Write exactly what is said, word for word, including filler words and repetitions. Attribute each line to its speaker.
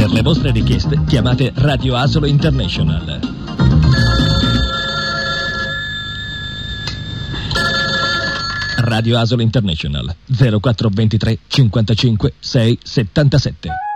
Speaker 1: Per le vostre richieste chiamate Radio Asolo International. Radio Asolo International zero quattro due tre cinquantacinque sei settantasette.